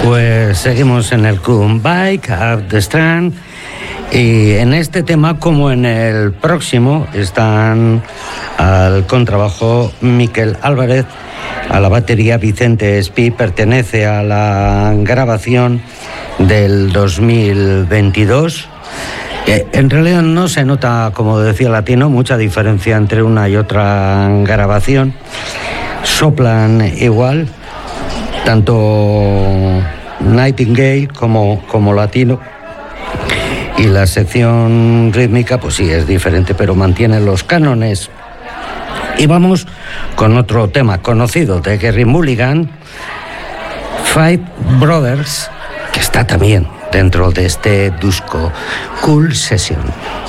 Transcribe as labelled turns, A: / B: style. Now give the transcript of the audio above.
A: Pues seguimos en el Bike Up the Strand y en este tema como en el próximo están al contrabajo Miquel Álvarez, a la batería Vicente Espí. Pertenece a la grabación del 2022. En realidad no se nota, como decía Latino, mucha diferencia entre una y otra grabación. Soplan igual, tanto Nightingale como Latino, y la sección rítmica pues sí es diferente, pero mantiene los cánones. Y vamos con otro tema conocido de Gerry Mulligan, Five Brothers, que está también dentro de este disco Cool Session.